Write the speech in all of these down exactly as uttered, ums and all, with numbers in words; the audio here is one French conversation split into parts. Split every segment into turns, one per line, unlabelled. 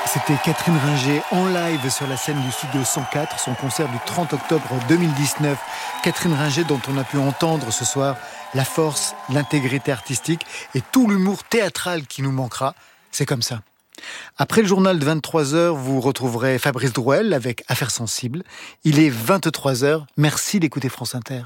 C'était Catherine Ringer en live sur la scène du Studio cent quatre, son concert du trente octobre deux mille dix-neuf. Catherine Ringer dont on a pu entendre ce soir la force, l'intégrité artistique et tout l'humour théâtral qui nous manquera. C'est comme ça. Après le journal de vingt-trois heures, vous retrouverez Fabrice Drouel avec Affaires sensibles. Il est vingt-trois heures. Merci d'écouter France Inter.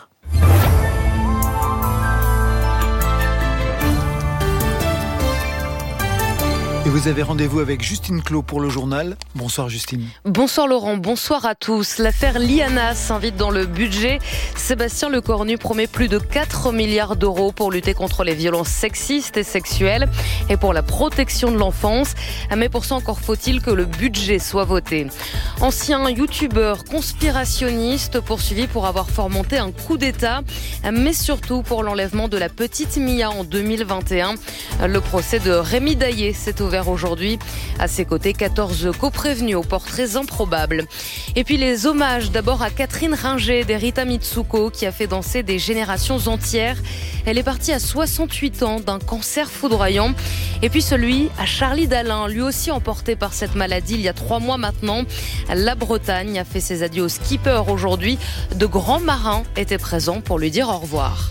Et vous avez rendez-vous avec Justine Clos pour le journal. Bonsoir Justine.
Bonsoir Laurent, bonsoir à tous. L'affaire Liana s'invite dans le budget. Sébastien Lecornu promet plus de quatre milliards d'euros pour lutter contre les violences sexistes et sexuelles et pour la protection de l'enfance. Mais pour ça, encore faut-il que le budget soit voté. Ancien youtubeur conspirationniste poursuivi pour avoir fomenté un coup d'État, mais surtout pour l'enlèvement de la petite Mia en deux mille vingt et un. Le procès de Rémi Daillé s'est ouvert aujourd'hui. À ses côtés, quatorze coprévenus aux portraits improbables. Et puis les hommages d'abord à Catherine Ringer d'Erita Mitsuko qui a fait danser des générations entières. Elle est partie à soixante-huit ans d'un cancer foudroyant. Et puis celui à Charlie Dalin, lui aussi emporté par cette maladie il y a trois mois maintenant. La Bretagne a fait ses adieux au skipper aujourd'hui. De grands marins étaient présents pour lui dire au revoir.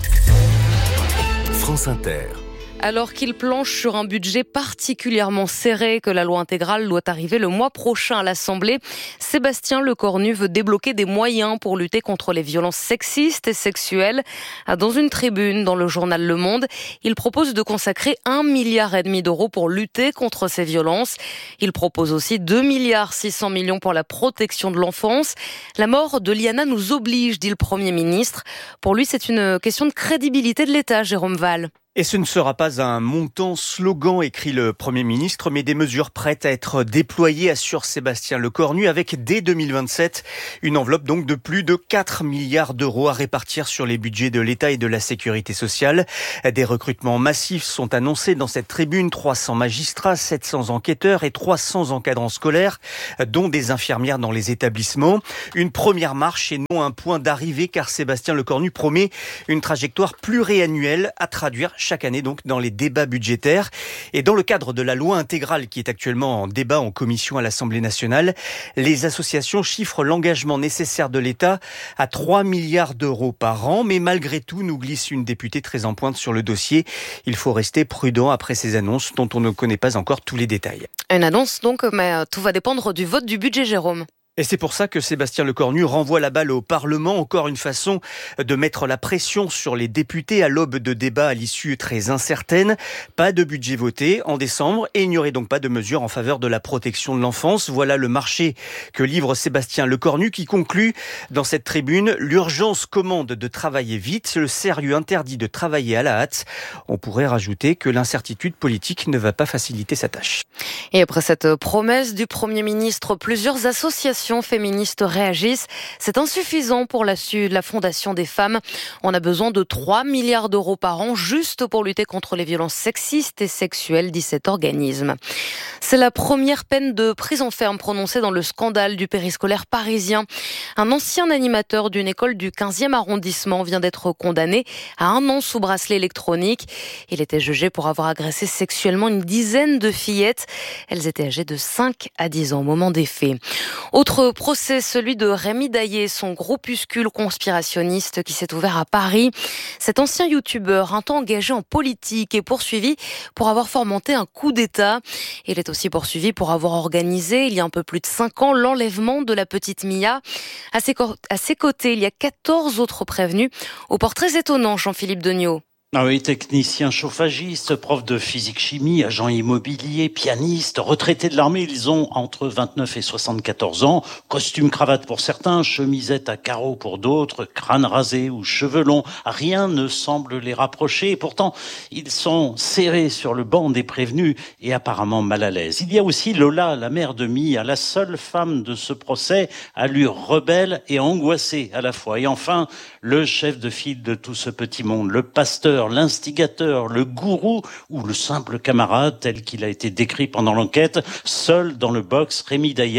France Inter.
Alors qu'il planche sur un budget particulièrement serré, que la loi intégrale doit arriver le mois prochain à l'Assemblée, Sébastien Lecornu veut débloquer des moyens pour lutter contre les violences sexistes et sexuelles. Dans une tribune dans le journal Le Monde, il propose de consacrer un milliard et demi d'euros pour lutter contre ces violences. Il propose aussi deux milliards six cents millions pour la protection de l'enfance. La mort de Liana nous oblige, dit le Premier ministre. Pour lui, c'est une question de crédibilité de l'État, Jérôme Val.
Et ce ne sera pas un montant slogan, écrit le Premier ministre, mais des mesures prêtes à être déployées, assure Sébastien Lecornu, avec dès deux mille vingt-sept une enveloppe donc de plus de quatre milliards d'euros à répartir sur les budgets de l'État et de la sécurité sociale. Des recrutements massifs sont annoncés dans cette tribune, trois cents magistrats, sept cents enquêteurs et trois cents encadrants scolaires, dont des infirmières dans les établissements. Une première marche et non un point d'arrivée, car Sébastien Lecornu promet une trajectoire pluriannuelle à traduire chaque année donc dans les débats budgétaires. Et dans le cadre de la loi intégrale qui est actuellement en débat en commission à l'Assemblée nationale, les associations chiffrent l'engagement nécessaire de l'État à trois milliards d'euros par an. Mais malgré tout, nous glisse une députée très en pointe sur le dossier. Il faut rester prudent après ces annonces dont on ne connaît pas encore tous les détails.
Une annonce donc, mais tout va dépendre du vote du budget, Jérôme.
Et c'est pour ça que Sébastien Lecornu renvoie la balle au Parlement, encore une façon de mettre la pression sur les députés à l'aube de débats à l'issue très incertaine. Pas de budget voté en décembre et il n'y aurait donc pas de mesures en faveur de la protection de l'enfance. Voilà le marché que livre Sébastien Lecornu qui conclut dans cette tribune: l'urgence commande de travailler vite, le sérieux interdit de travailler à la hâte. On pourrait rajouter que l'incertitude politique ne va pas faciliter sa tâche.
Et après cette promesse du Premier ministre, plusieurs associations féministes réagissent. C'est insuffisant pour la, la Fondation des femmes. On a besoin de trois milliards d'euros par an juste pour lutter contre les violences sexistes et sexuelles, dit cet organisme. C'est la première peine de prison ferme prononcée dans le scandale du périscolaire parisien. Un ancien animateur d'une école du quinzième arrondissement vient d'être condamné à un an sous bracelet électronique. Il était jugé pour avoir agressé sexuellement une dizaine de fillettes. Elles étaient âgées de cinq à dix ans au moment des faits. Autre procès, celui de Rémi Daillé, son groupuscule conspirationniste qui s'est ouvert à Paris. Cet ancien youtubeur, un temps engagé en politique, est poursuivi pour avoir fomenté un coup d'État. Il est aussi poursuivi pour avoir organisé, il y a un peu plus de cinq ans, l'enlèvement de la petite Mia. À ses, co- à ses côtés, il y a quatorze autres prévenus, aux portraits étonnants, Jean-Philippe Degnaud.
Ah oui, technicien chauffagiste, prof de physique-chimie, agent immobilier, pianiste, retraité de l'armée, ils ont entre vingt-neuf et soixante-quatorze ans, costume cravate pour certains, chemisette à carreaux pour d'autres, crâne rasé ou cheveux longs, rien ne semble les rapprocher et pourtant ils sont serrés sur le banc des prévenus et apparemment mal à l'aise. Il y a aussi Lola, la mère de Mia, la seule femme de ce procès, allure rebelle et angoissée à la fois. Et enfin, le chef de file de tout ce petit monde, le pasteur, l'instigateur, le gourou ou le simple camarade tel qu'il a été décrit pendant l'enquête, seul dans le box, Rémi Daillé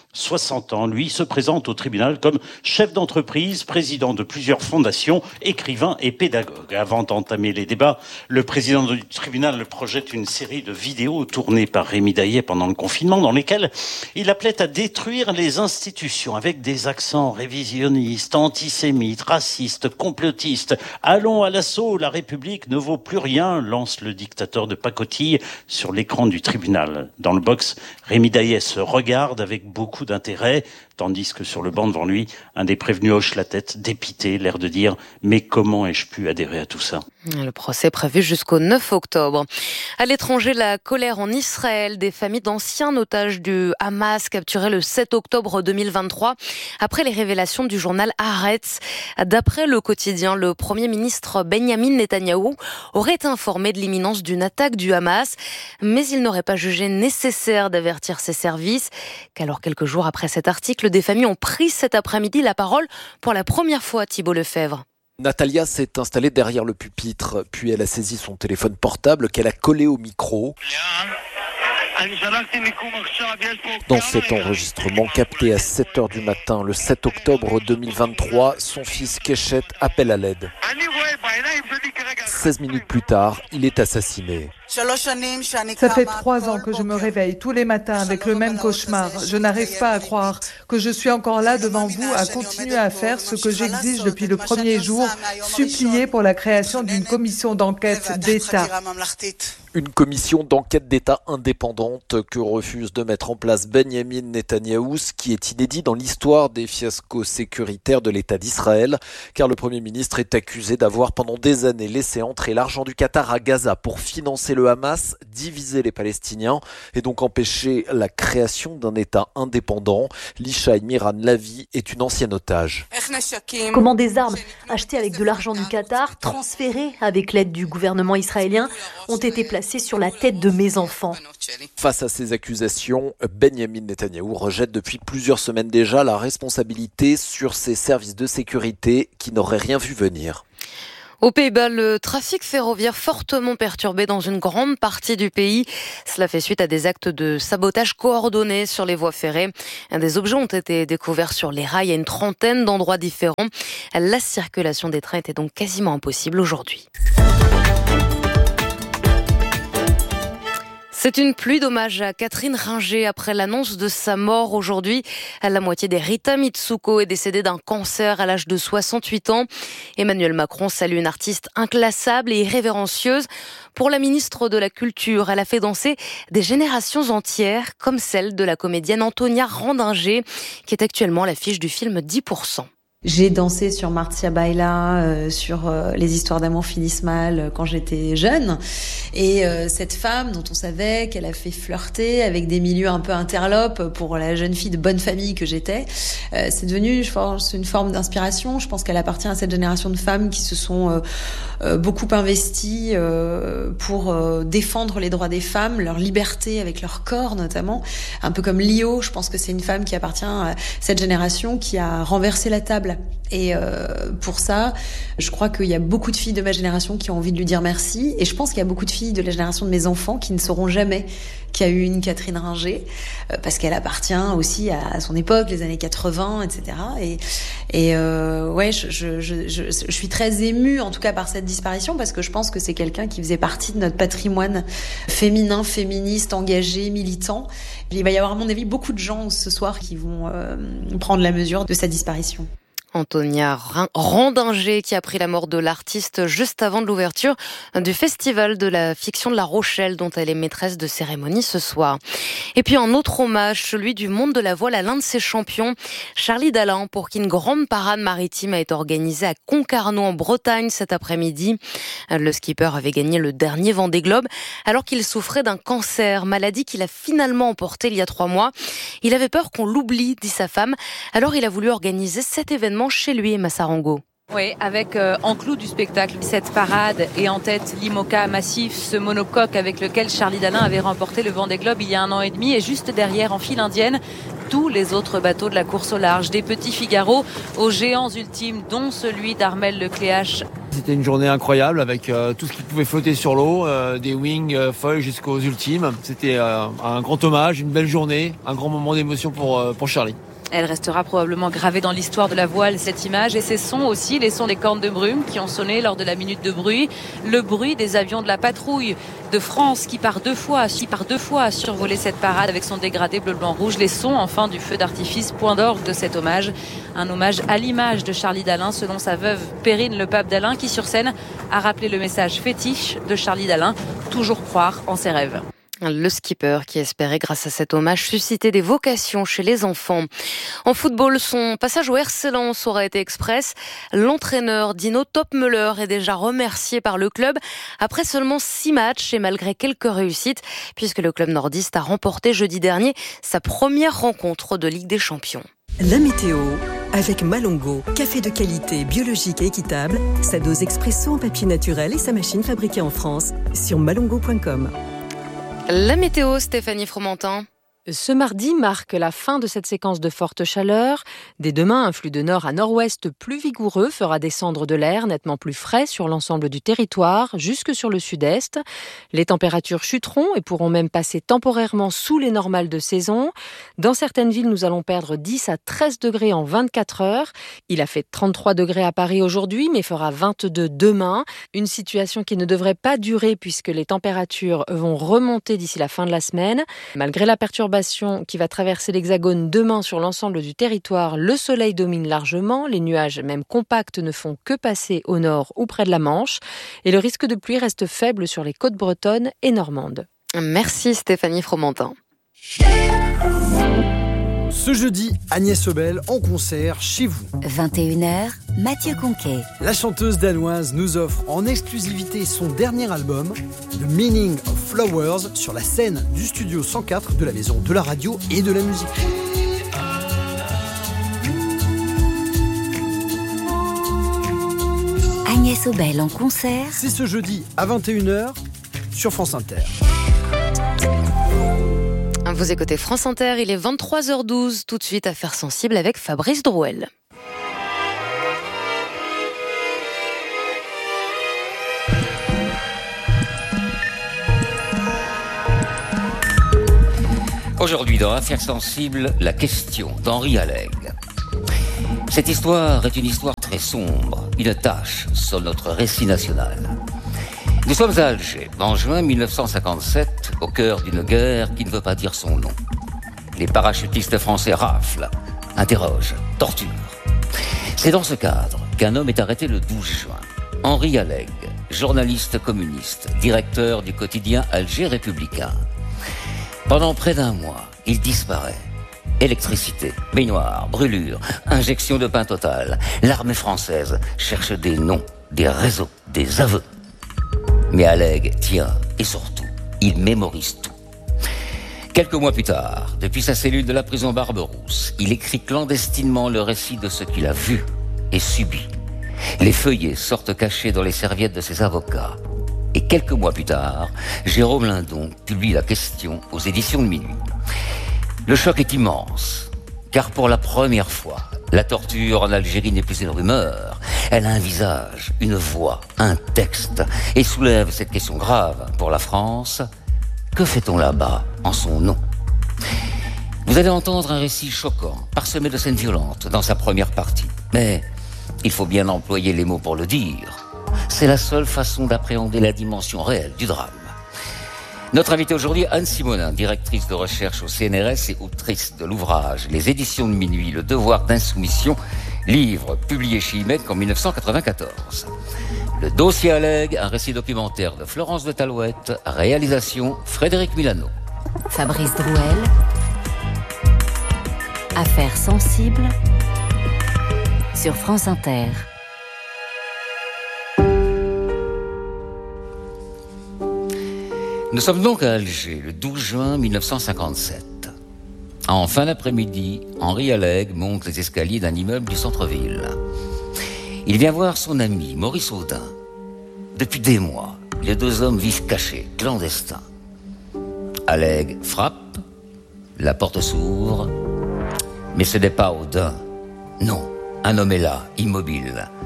soixante ans, lui, se présente au tribunal comme chef d'entreprise, président de plusieurs fondations, écrivain et pédagogue. Avant d'entamer les débats, le président du tribunal projette une série de vidéos tournées par Rémi Daillet pendant le confinement, dans lesquelles il appelait à détruire les institutions avec des accents révisionnistes, antisémites, racistes, complotistes. Allons à l'assaut, la République ne vaut plus rien, lance le dictateur de pacotille sur l'écran du tribunal. Dans le box, Rémi Daillet se regarde avec beaucoup d'intérêt, tandis que sur le banc devant lui, un des prévenus hoche la tête, dépité, l'air de dire « Mais comment ai-je pu adhérer à tout ça ?»
Le procès est prévu jusqu'au neuf octobre. À l'étranger, la colère en Israël des familles d'anciens otages du Hamas capturés le sept octobre deux mille vingt-trois après les révélations du journal Haaretz. D'après le quotidien, le Premier ministre Benyamin Netanyahou aurait informé de l'imminence d'une attaque du Hamas, mais il n'aurait pas jugé nécessaire d'avertir ses services, qu'alors quelques jours après cet article, des familles ont pris cet après-midi la parole pour la première fois, Thibault Lefebvre.
Natalia s'est installée derrière le pupitre, puis elle a saisi son téléphone portable qu'elle a collé au micro. Dans cet enregistrement capté à sept heures du matin, le sept octobre deux mille vingt-trois, son fils Keshet appelle à l'aide. seize minutes plus tard, il est assassiné.
Ça fait trois ans que je me réveille tous les matins avec le même cauchemar. Je n'arrive pas à croire que je suis encore là devant vous à continuer à faire ce que j'exige depuis le premier jour, supplier pour la création d'une commission d'enquête d'État.
Une commission d'enquête d'État indépendante que refuse de mettre en place Benyamin Netanyahou, ce qui est inédit dans l'histoire des fiascos sécuritaires de l'État d'Israël, car le Premier ministre est accusé d'avoir pendant des années laissé entrer l'argent du Qatar à Gaza pour financer le Hamas, diviser les Palestiniens et donc empêcher la création d'un État indépendant. Lishaï Miran Lavi est une ancienne otage.
Comment des armes achetées avec de l'argent du Qatar, transférées avec l'aide du gouvernement israélien, ont été placées sur la tête de mes enfants.
Face à ces accusations, Benyamin Netanyahou rejette depuis plusieurs semaines déjà la responsabilité sur ses services de sécurité qui n'auraient rien vu venir.
Aux Pays-Bas, le trafic ferroviaire fortement perturbé dans une grande partie du pays. Cela fait suite à des actes de sabotage coordonnés sur les voies ferrées. Des objets ont été découverts sur les rails à une trentaine d'endroits différents. La circulation des trains était donc quasiment impossible aujourd'hui. C'est une pluie d'hommage à Catherine Ringer après l'annonce de sa mort aujourd'hui. La moitié des Rita Mitsuko est décédée d'un cancer à l'âge de soixante-huit ans. Emmanuel Macron salue une artiste inclassable et irrévérencieuse. Pour la ministre de la Culture, elle a fait danser des générations entières, comme celle de la comédienne Antonia Rendinger, qui est actuellement à l'affiche du film dix pour cent.
J'ai dansé sur Marcia Baila, euh, sur euh, les histoires d'amour finissent mal euh, quand j'étais jeune. Et euh, cette femme dont on savait qu'elle a fait flirter avec des milieux un peu interlopes pour la jeune fille de bonne famille que j'étais, euh, c'est devenu je pense, une forme d'inspiration. Je pense qu'elle appartient à cette génération de femmes qui se sont euh, euh, beaucoup investies euh, pour euh, défendre les droits des femmes, leur liberté avec leur corps notamment. Un peu comme Lio, je pense que c'est une femme qui appartient à cette génération qui a renversé la table. Et euh, pour ça, je crois qu'il y a beaucoup de filles de ma génération qui ont envie de lui dire merci. Et je pense qu'il y a beaucoup de filles de la génération de mes enfants qui ne sauront jamais qu'il y a eu une Catherine Ringer, euh, parce qu'elle appartient aussi à, à son époque, les années quatre-vingts, et cetera. Et, et euh, ouais, je, je, je, je, je suis très émue, en tout cas, par cette disparition, parce que je pense que c'est quelqu'un qui faisait partie de notre patrimoine féminin, féministe, engagé, militant. Il va y avoir, à mon avis, beaucoup de gens ce soir qui vont euh, prendre la mesure de sa disparition.
Antonia Rendinger qui a pris la mort de l'artiste juste avant de l'ouverture du festival de la fiction de La Rochelle dont elle est maîtresse de cérémonie ce soir. Et puis un autre hommage, celui du monde de la voile à l'un de ses champions, Charlie Dalin, pour qui une grande parade maritime a été organisée à Concarneau en Bretagne cet après-midi. Le skipper avait gagné le dernier Vendée Globe alors qu'il souffrait d'un cancer, maladie qu'il a finalement emporté il y a trois mois. Il avait peur qu'on l'oublie, dit sa femme, alors il a voulu organiser cet événement chez lui, Emma Sarango.
Oui, avec euh, en clou du spectacle, cette parade et en tête l'IMOCA Massif, ce monocoque avec lequel Charlie Dalin avait remporté le Vendée Globe il y a un an et demi, et juste derrière, en file indienne, tous les autres bateaux de la course au large, des petits Figaro aux géants ultimes, dont celui d'Armel Lecléache
C'était une journée incroyable avec euh, tout ce qui pouvait flotter sur l'eau, euh, des wings euh, folles jusqu'aux ultimes. C'était euh, un grand hommage, une belle journée, un grand moment d'émotion pour, euh, pour Charlie.
Elle restera probablement gravée dans l'histoire de la voile, cette image, et ces sons aussi, les sons des cornes de brume qui ont sonné lors de la minute de bruit, le bruit des avions de la patrouille de France qui par deux fois, qui par deux fois a survolé cette parade avec son dégradé bleu, blanc, rouge, les sons enfin du feu d'artifice, point d'orgue de cet hommage, un hommage à l'image de Charlie Dalin selon sa veuve Perrine Le Pape Dalin qui sur scène a rappelé le message fétiche de Charlie Dalin, toujours croire en ses rêves.
Le skipper qui espérait, grâce à cet hommage, susciter des vocations chez les enfants. En football, son passage au R C Lens aura été express. L'entraîneur Dino Topmöller est déjà remercié par le club après seulement six matchs et malgré quelques réussites, puisque le club nordiste a remporté jeudi dernier sa première rencontre de Ligue des Champions.
La météo avec Malongo, café de qualité, biologique et équitable, sa dose expresso en papier naturel et sa machine fabriquée en France sur malongo point com.
La météo, Stéphanie Fromentin.
Ce mardi marque la fin de cette séquence de forte chaleur. Dès demain, un flux de nord à nord-ouest plus vigoureux fera descendre de l'air nettement plus frais sur l'ensemble du territoire, jusque sur le sud-est. Les températures chuteront et pourront même passer temporairement sous les normales de saison. Dans certaines villes, nous allons perdre dix à treize degrés en vingt-quatre heures. Il a fait trente-trois degrés à Paris aujourd'hui, mais fera vingt-deux demain. Une situation qui ne devrait pas durer puisque les températures vont remonter d'ici la fin de la semaine. Malgré la perturbation qui va traverser l'Hexagone demain sur l'ensemble du territoire, le soleil domine largement, les nuages même compacts ne font que passer au nord ou près de la Manche et le risque de pluie reste faible sur les côtes bretonnes et normandes.
Merci Stéphanie Fromentin.
Ce jeudi, Agnès Obel en concert chez vous.
vingt et une heures, Mathieu Conquet.
La chanteuse danoise nous offre en exclusivité son dernier album, The Meaning of Flowers, sur la scène du studio cent quatre de la Maison de la Radio et de la Musique.
Agnès Obel en concert.
C'est ce jeudi à vingt et une heures sur France Inter.
Vous écoutez France Inter, il est vingt-trois heures douze, tout de suite Affaires sensibles avec Fabrice Drouel.
Aujourd'hui dans Affaires sensibles, la question d'Henri Allègre. Cette histoire est une histoire très sombre, une tache sur notre récit national. Nous sommes à Alger, en juin mille neuf cent cinquante-sept, au cœur d'une guerre qui ne veut pas dire son nom. Les parachutistes français raflent, interrogent, torturent. C'est dans ce cadre qu'un homme est arrêté le douze juin. Henri Allègre, journaliste communiste, directeur du quotidien Alger Républicain. Pendant près d'un mois, il disparaît. Électricité, baignoire, brûlure, injection de pain total. L'armée française cherche des noms, des réseaux, des aveux. Mais Allègre tient, et surtout, il mémorise tout. Quelques mois plus tard, depuis sa cellule de la prison Barberousse, il écrit clandestinement le récit de ce qu'il a vu et subi. Les feuillets sortent cachés dans les serviettes de ses avocats. Et quelques mois plus tard, Jérôme Lindon publie La Question aux éditions de Minuit. Le choc est immense, car pour la première fois, la torture en Algérie n'est plus une rumeur. Elle a un visage, une voix, un texte, et soulève cette question grave pour la France. Que fait-on là-bas en son nom ? Vous allez entendre un récit choquant, parsemé de scènes violentes dans sa première partie. Mais il faut bien employer les mots pour le dire. C'est la seule façon d'appréhender la dimension réelle du drame. Notre invitée aujourd'hui, Anne Simonin, directrice de recherche au C N R S et autrice de l'ouvrage Les éditions de Minuit, le devoir d'insoumission, livre publié chez Imec en mille neuf cent quatre-vingt-quatorze. Le dossier Allègre, un récit documentaire de Florence de Talouette, réalisation Frédéric Milano.
Fabrice Drouel. Affaires sensibles sur France Inter.
Nous sommes donc à Alger, le douze juin mille neuf cent cinquante-sept. En fin d'après-midi, Henri Allègre monte les escaliers d'un immeuble du centre-ville. Il vient voir son ami, Maurice Audin. Depuis des mois, les deux hommes vivent cachés, clandestins. Allègre frappe, la porte s'ouvre, mais ce n'est pas Audin. Non, un homme est là, immobile.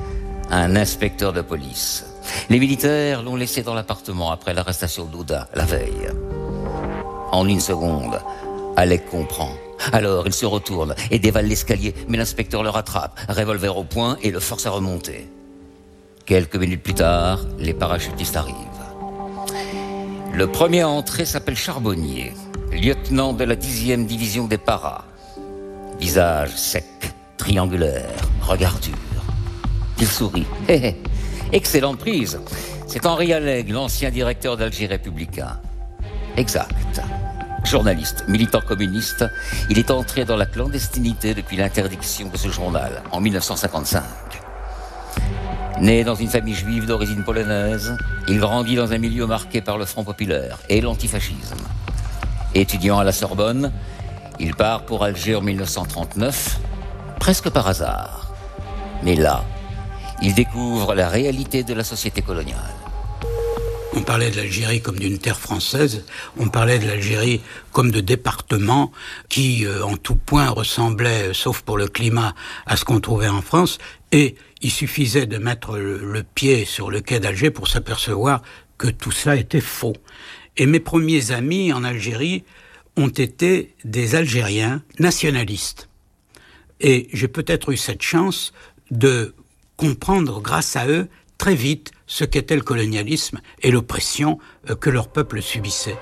un inspecteur de police. Les militaires l'ont laissé dans l'appartement après l'arrestation d'Ouda, la veille. En une seconde, Alec comprend. Alors, il se retourne et dévale l'escalier, mais l'inspecteur le rattrape, revolver au poing, et le force à remonter. Quelques minutes plus tard, les parachutistes arrivent. Le premier à entrer s'appelle Charbonnier, lieutenant de la dixième division des paras. Visage sec, triangulaire, regard dur. Il sourit. Hé hé, excellente prise. C'est Henri Alleg, l'ancien directeur d'Alger républicain. Exact. Journaliste, militant communiste, il est entré dans la clandestinité depuis l'interdiction de ce journal, en mille neuf cent cinquante-cinq. Né dans une famille juive d'origine polonaise, il grandit dans un milieu marqué par le Front populaire et l'antifascisme. Étudiant à la Sorbonne, il part pour Alger en mille neuf cent trente-neuf, presque par hasard. Mais là, il découvre la réalité de la société coloniale.
On parlait de l'Algérie comme d'une terre française, on parlait de l'Algérie comme de département qui, euh, en tout point, ressemblait, sauf pour le climat, à ce qu'on trouvait en France. Et il suffisait de mettre le, le pied sur le quai d'Alger pour s'apercevoir que tout ça était faux. Et mes premiers amis en Algérie ont été des Algériens nationalistes. Et j'ai peut-être eu cette chance de comprendre, grâce à eux, très vite, ce qu'était le colonialisme et l'oppression que leur peuple subissait.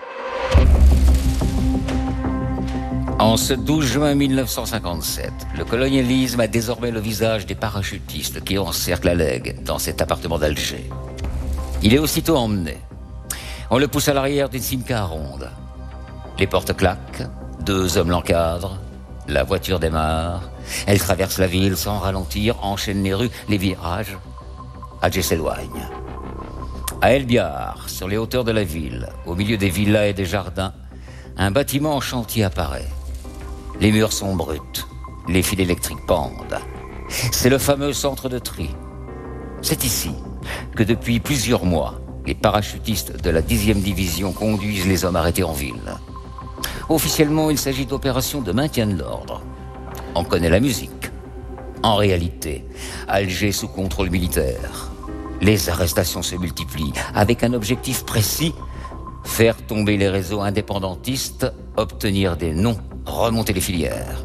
En ce douze juin mille neuf cent cinquante-sept, le colonialisme a désormais le visage des parachutistes qui encerclent Alleg dans cet appartement d'Alger. Il est aussitôt emmené. On le pousse à l'arrière d'une Simca ronde. Les portes claquent, deux hommes l'encadrent, la voiture démarre, elle traverse la ville sans ralentir, enchaîne les rues, les virages. Alger s'éloigne. À El Biar, sur les hauteurs de la ville, au milieu des villas et des jardins, un bâtiment en chantier apparaît. Les murs sont bruts, les fils électriques pendent. C'est le fameux centre de tri. C'est ici que depuis plusieurs mois, les parachutistes de la dixième division conduisent les hommes arrêtés en ville. Officiellement, il s'agit d'opérations de maintien de l'ordre. On connaît la musique. En réalité, Alger sous contrôle militaire. Les arrestations se multiplient avec un objectif précis: faire tomber les réseaux indépendantistes, obtenir des noms, remonter les filières.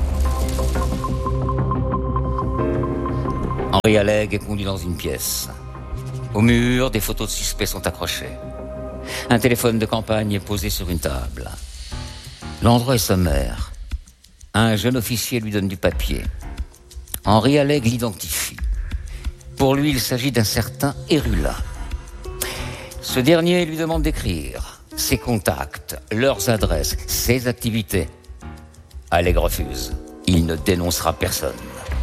Henri Alleg est conduit dans une pièce. Au mur, des photos de suspects sont accrochées. Un téléphone de campagne est posé sur une table. L'endroit est sommaire. Un jeune officier lui donne du papier. Henri Alleg l'identifie. Pour lui, il s'agit d'un certain Erula. Ce dernier lui demande d'écrire ses contacts, leurs adresses, ses activités. Alleg refuse. Il ne dénoncera personne.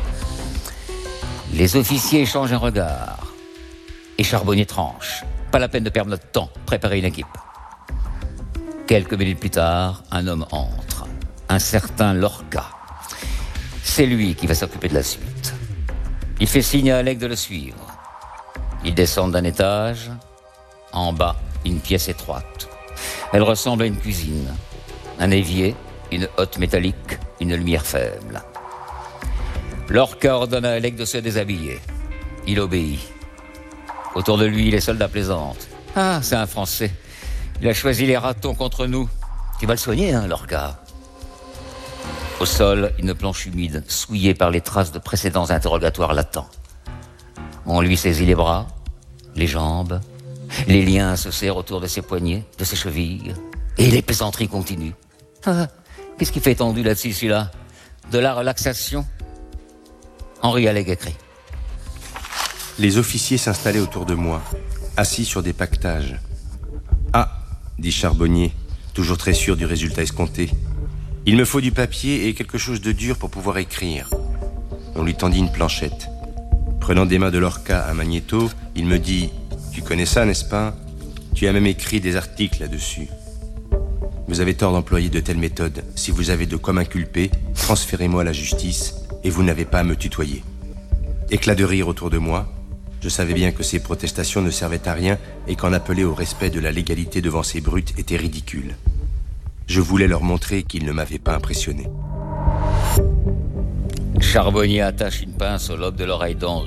Les officiers échangent un regard. Et Charbonnier tranche. Pas la peine de perdre notre temps. Préparer une équipe. Quelques minutes plus tard, un homme entre. Un certain Lorca. C'est lui qui va s'occuper de la suite. Il fait signe à Alleg de le suivre. Ils descendent d'un étage. En bas, une pièce étroite. Elle ressemble à une cuisine. Un évier, une hotte métallique, une lumière faible. Lorca ordonne à Alleg de se déshabiller. Il obéit. Autour de lui, les soldats plaisantent. Ah, c'est un Français. Il a choisi les ratons contre nous. Tu vas le soigner, hein, Lorca? Au sol, une planche humide, souillée par les traces de précédents interrogatoires latents. On lui saisit les bras, les jambes, les liens se serrent autour de ses poignets, de ses chevilles, et les plaisanteries continuent. Ah, qu'est-ce qui fait tendu là-dessus, celui-là? De la relaxation? Henri Alleg écrit.
Les officiers s'installaient autour de moi, assis sur des paquetages. Ah, dit Charbonnier, toujours très sûr du résultat escompté. Il me faut du papier et quelque chose de dur pour pouvoir écrire. On lui tendit une planchette. Prenant des mains de Lorca un magnéto, il me dit « Tu connais ça, n'est-ce pas? Tu as même écrit des articles là-dessus. Vous avez tort d'employer de telles méthodes. Si vous avez de quoi m'inculper, transférez-moi à la justice et vous n'avez pas à me tutoyer. » Éclat de rire autour de moi. Je savais bien que ces protestations ne servaient à rien et qu'en appeler au respect de la légalité devant ces brutes était ridicule. Je voulais leur montrer qu'ils ne m'avaient pas impressionné.
Charbonnier attache une pince au lobe de l'oreille d'Henri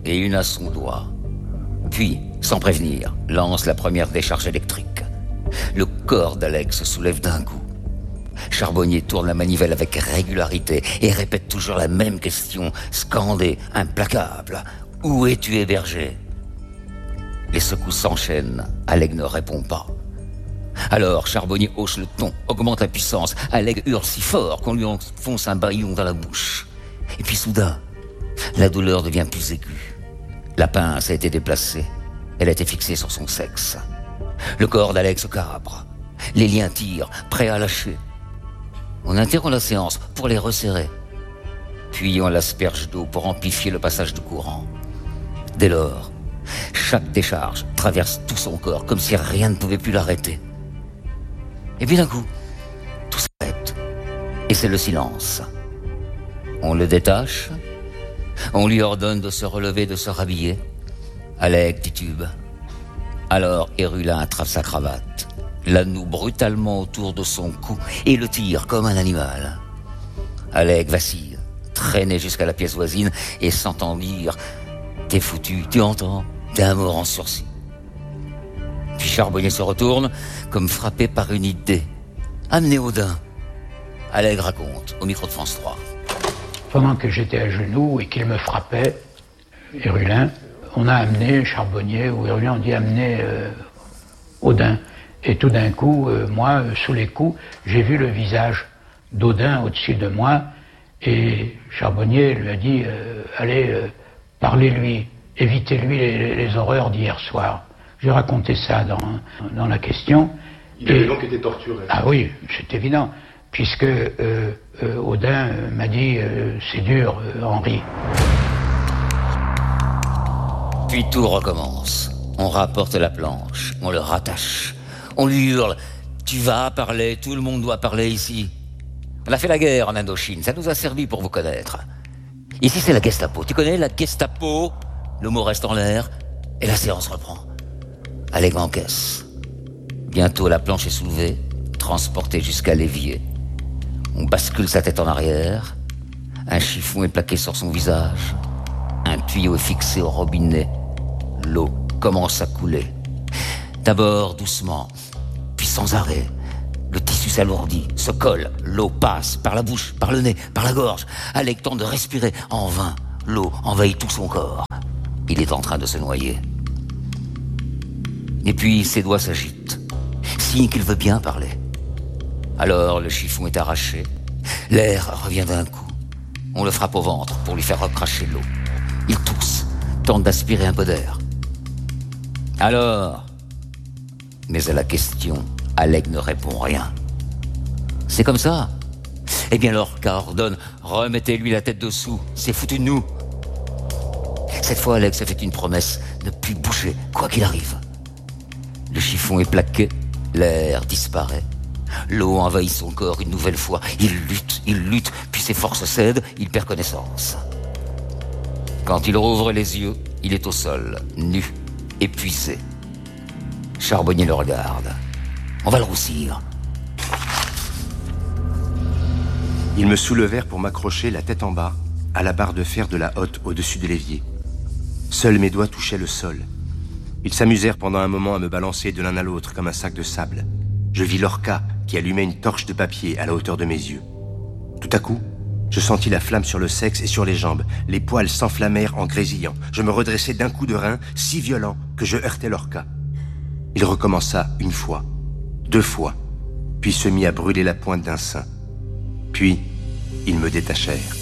et une à son doigt. Puis, sans prévenir, lance la première décharge électrique. Le corps d'Alex se soulève d'un coup. Charbonnier tourne la manivelle avec régularité et répète toujours la même question, scandée, implacable. « Où es-tu hébergé ?» Les secousses s'enchaînent. Alec ne répond pas. Alors, Charbonnier hausse le ton, augmente la puissance. Alec hurle si fort qu'on lui enfonce un bâillon dans la bouche. Et puis soudain, la douleur devient plus aiguë. La pince a été déplacée. Elle a été fixée sur son sexe. Le corps d'Alex cabre. Les liens tirent, prêts à lâcher. On interrompt la séance pour les resserrer. Puis on l'asperge d'eau pour amplifier le passage du courant. Dès lors, chaque décharge traverse tout son corps comme si rien ne pouvait plus l'arrêter. Et puis d'un coup, tout s'arrête. Et c'est le silence. On le détache. On lui ordonne de se relever, de se rhabiller. Alec titube. Alors Hérulin attrape sa cravate, la noue brutalement autour de son cou et le tire comme un animal. Alec vacille, traîné jusqu'à la pièce voisine et s'entend dire « T'es foutu, tu entends ? T'es un mort en sursis. » Puis Charbonnier se retourne comme frappé par une idée. « Amenez Audin. » Alec raconte au micro de France trois.
Pendant que j'étais à genoux et qu'il me frappait, Hérulin, on a amené Charbonnier, ou Hérulin, on dit amener euh, Audin. Et tout d'un coup, euh, moi, euh, sous les coups, j'ai vu le visage d'Audin au-dessus de moi, et Charbonnier lui a dit euh, allez, euh, parlez-lui, évitez-lui les, les horreurs d'hier soir. J'ai raconté ça dans, dans la question.
Il avait donc été torturé.
Ah oui, c'est évident, puisque euh, euh, Audin euh, m'a dit euh, c'est dur, euh, Henri.
Puis tout recommence. On rapporte la planche, on le rattache. On lui hurle « Tu vas parler, tout le monde doit parler ici. » On a fait la guerre en Indochine, ça nous a servi pour vous connaître. Ici c'est la Gestapo, tu connais la Gestapo? Le mot reste en l'air et la séance reprend. Alec encaisse. Bientôt la planche est soulevée, transportée jusqu'à l'évier. On bascule sa tête en arrière. Un chiffon est plaqué sur son visage. Un tuyau est fixé au robinet. L'eau commence à couler. D'abord doucement, puis sans arrêt. Le tissu s'alourdit, se colle. L'eau passe par la bouche, par le nez, par la gorge. Alec tente de respirer. En vain, l'eau envahit tout son corps. Il est en train de se noyer. Et puis ses doigts s'agitent, signe qu'il veut bien parler. Alors le chiffon est arraché. L'air revient d'un coup. On le frappe au ventre pour lui faire recracher l'eau. Il tousse, tente d'aspirer un peu d'air. Alors, mais à la question, Alec ne répond rien. C'est comme ça. Eh bien Lorca ordonne, remettez-lui la tête dessous, c'est foutu de nous. Cette fois, Alec se fait une promesse, ne plus bouger, quoi qu'il arrive. Le chiffon est plaqué, l'air disparaît. L'eau envahit son corps une nouvelle fois. Il lutte, il lutte, puis ses forces cèdent, il perd connaissance. Quand il rouvre les yeux, il est au sol, nu, épuisé. Charbonnier le regarde. On va le roussir.
Ils me soulevèrent pour m'accrocher la tête en bas à la barre de fer de la hotte au-dessus de l'évier. Seuls mes doigts touchaient le sol. Ils s'amusèrent pendant un moment à me balancer de l'un à l'autre comme un sac de sable. Je vis Lorca qui allumait une torche de papier à la hauteur de mes yeux. Tout à coup, je sentis la flamme sur le sexe et sur les jambes. Les poils s'enflammèrent en grésillant. Je me redressai d'un coup de rein si violent que je heurtai Lorca. Il recommença une fois, deux fois, puis se mit à brûler la pointe d'un sein. Puis, ils me détachèrent.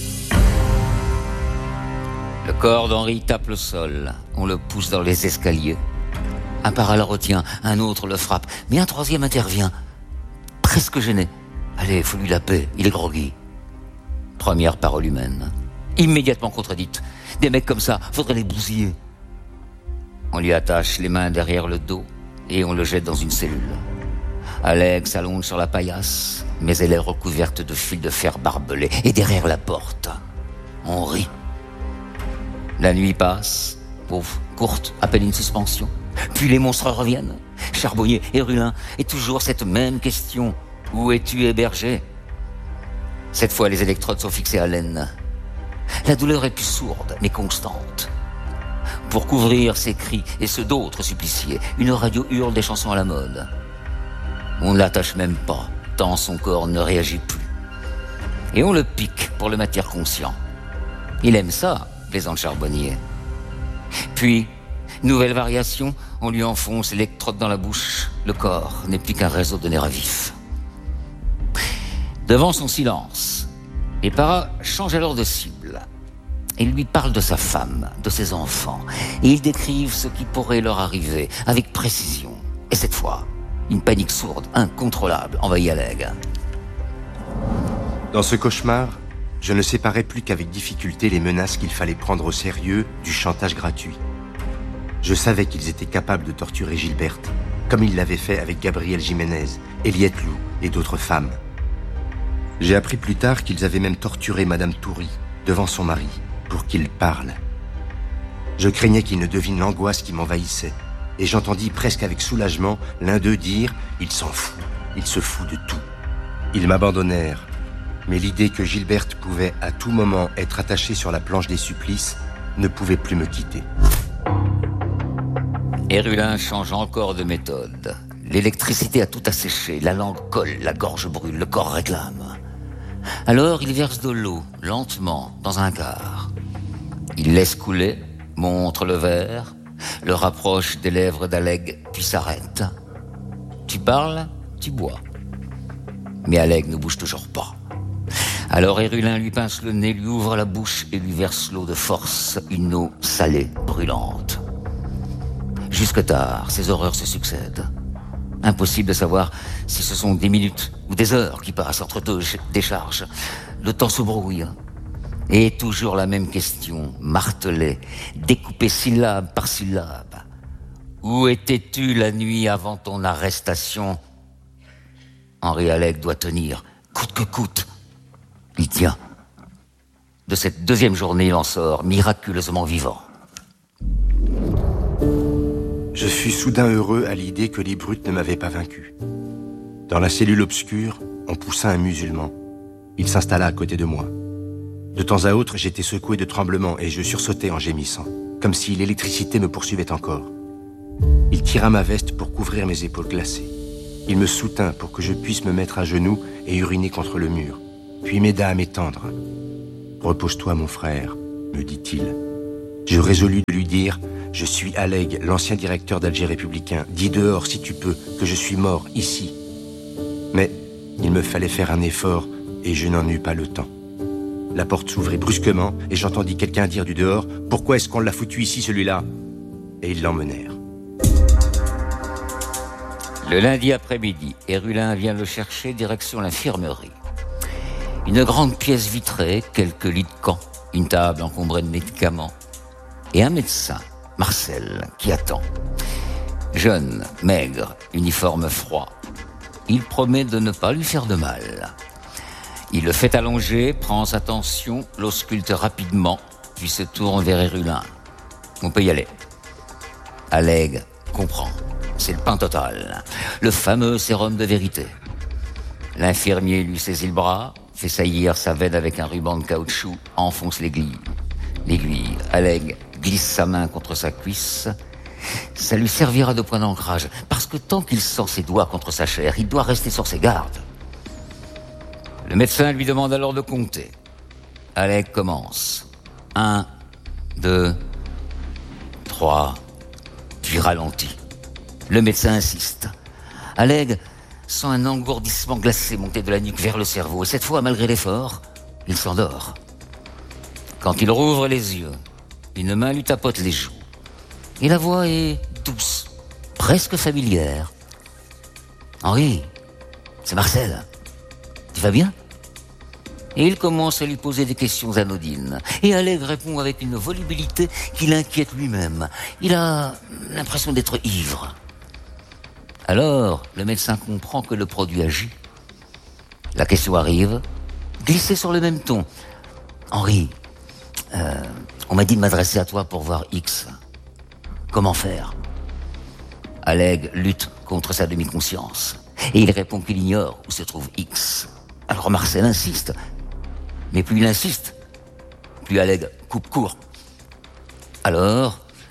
Le corps d'Henri tape le sol. On le pousse dans les escaliers. Un para le retient, un autre le frappe, mais un troisième intervient. Presque gêné. Allez, faut lui la paix, il est groggy. Première parole humaine. Immédiatement contredite. Des mecs comme ça, faudrait les bousiller. On lui attache les mains derrière le dos et on le jette dans une cellule. Alec s'allonge sur la paillasse, mais elle est recouverte de fils de fer barbelés. Et derrière la porte, on rit. La nuit passe, pauvre, courte, à peine une suspension. Puis les monstres reviennent. Charbonnier, Hérulin, et toujours cette même question. Où es-tu hébergé? Cette fois, les électrodes sont fixées à l'aine. La douleur est plus sourde, mais constante. Pour couvrir ses cris et ceux d'autres suppliciés, une radio hurle des chansons à la mode. On ne l'attache même pas, tant son corps ne réagit plus. Et on le pique pour le matière conscient. Il aime ça, plaisante Charbonnier. Puis, nouvelle variation, on lui enfonce l'électrode dans la bouche. Le corps n'est plus qu'un réseau de nerfs vifs. Devant son silence, les paras changent alors de cible. Il lui parle de sa femme, de ses enfants, et ils décrivent ce qui pourrait leur arriver, avec précision. Et cette fois, une panique sourde, incontrôlable, envahit Alleg.
Dans ce cauchemar, je ne séparais plus qu'avec difficulté les menaces qu'il fallait prendre au sérieux du chantage gratuit. Je savais qu'ils étaient capables de torturer Gilberte, comme ils l'avaient fait avec Gabrielle Jiménez, Eliette Lou et d'autres femmes. J'ai appris plus tard qu'ils avaient même torturé Madame Toury, devant son mari, pour qu'il parle. Je craignais qu'il ne devine l'angoisse qui m'envahissait, et j'entendis presque avec soulagement l'un d'eux dire « Il s'en fout, il se fout de tout ». Ils m'abandonnèrent, mais l'idée que Gilberte pouvait à tout moment être attachée sur la planche des supplices ne pouvait plus me quitter.
Hérulin change encore de méthode. L'électricité a tout asséché, la langue colle, la gorge brûle, le corps réclame. Alors il verse de l'eau, lentement, dans un quart. Il laisse couler, montre le verre, le rapproche des lèvres d'Alleg, puis s'arrête. Tu parles, tu bois. Mais Alleg ne bouge toujours pas. Alors Hérulin lui pince le nez, lui ouvre la bouche et lui verse l'eau de force, une eau salée, brûlante. Jusque tard, ces horreurs se succèdent. Impossible de savoir si ce sont des minutes ou des heures qui passent entre deux décharges. Le temps se brouille. Et toujours la même question, martelée, découpée syllabe par syllabe. Où étais-tu la nuit avant ton arrestation ? Henri Alleg doit tenir, coûte que coûte. Il tient. De cette deuxième journée, il en sort miraculeusement vivant.
Je fus soudain heureux à l'idée que les brutes ne m'avaient pas vaincu. Dans la cellule obscure, on poussa un musulman. Il s'installa à côté de moi. De temps à autre, j'étais secoué de tremblements et je sursautais en gémissant, comme si l'électricité me poursuivait encore. Il tira ma veste pour couvrir mes épaules glacées. Il me soutint pour que je puisse me mettre à genoux et uriner contre le mur, puis m'aida à m'étendre. « Repose-toi, mon frère », me dit-il. Je résolus de lui dire « Je suis Alleg, l'ancien directeur d'Alger républicain. Dis dehors, si tu peux, que je suis mort, ici. » Mais il me fallait faire un effort et je n'en eus pas le temps. La porte s'ouvrit brusquement et j'entendis quelqu'un dire du dehors « Pourquoi est-ce qu'on l'a foutu ici, celui-là ?» Et ils l'emmenèrent.
Le lundi après-midi, Hérulin vient le chercher direction l'infirmerie. Une grande pièce vitrée, quelques lits de camp, une table encombrée de médicaments et un médecin, Marcel, qui attend. Jeune, maigre, uniforme froid. Il promet de ne pas lui faire de mal. Il le fait allonger, prend sa tension, l'ausculte rapidement, puis se tourne vers Hérulin. On peut y aller. Alleg comprend. C'est le pain total. Le fameux sérum de vérité. L'infirmier lui saisit le bras, fait saillir sa veine avec un ruban de caoutchouc, enfonce l'aiguille. L'aiguille, Alleg glisse sa main contre sa cuisse. Ça lui servira de point d'ancrage, parce que tant qu'il sent ses doigts contre sa chair, il doit rester sur ses gardes. Le médecin lui demande alors de compter. Alleg commence. Un, deux, trois, puis ralentit. Le médecin insiste. Alleg sent un engourdissement glacé monter de la nuque vers le cerveau. Et cette fois, malgré l'effort, il s'endort. Quand il rouvre les yeux, une main lui tapote les joues. Et la voix est douce, presque familière. « Henri, c'est Marcel. Tu vas bien ?» Et il commence à lui poser des questions anodines. Et Alleg répond avec une volubilité qui l'inquiète lui-même. Il a l'impression d'être ivre. Alors, le médecin comprend que le produit agit. La question arrive, glissée sur le même ton. « Henri, euh, on m'a dit de m'adresser à toi pour voir X. Comment faire ?» Alleg lutte contre sa demi-conscience. Et il répond qu'il ignore où se trouve X. Alors Marcel insiste. Mais plus il insiste, plus Alleg coupe court. Alors,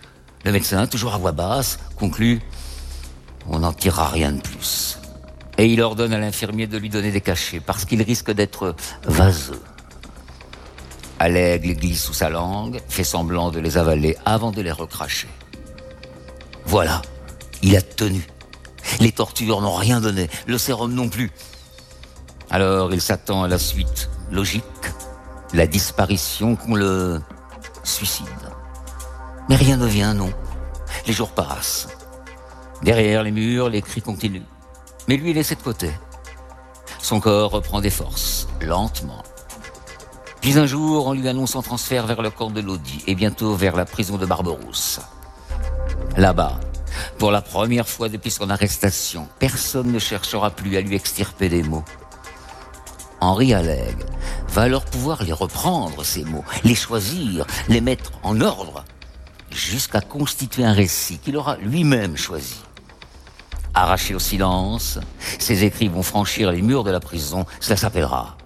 Le médecin, toujours à voix basse, conclut « On n'en tirera rien de plus ». Et il ordonne à l'infirmier de lui donner des cachets, parce qu'il risque d'être vaseux. Allègre les glisse sous sa langue, fait semblant de les avaler avant de les recracher. Voilà, il a tenu. Les tortures n'ont rien donné, le sérum non plus. Alors il s'attend à la suite logique, la disparition, qu'on le suicide. Mais rien ne vient, non. Les jours passent. Derrière les murs, les cris continuent. Mais lui est laissé de côté. Son corps reprend des forces, lentement. Puis un jour, on lui annonce son transfert vers le camp de Lodi et bientôt vers la prison de Barberousse. Là-bas, pour la première fois depuis son arrestation, personne ne cherchera plus à lui extirper des mots. Henri Allègre va alors pouvoir les reprendre, ces mots, les choisir, les mettre en ordre, jusqu'à constituer un récit qu'il aura lui-même choisi. Arraché au silence, ses écrits vont franchir les murs de la prison, cela s'appellera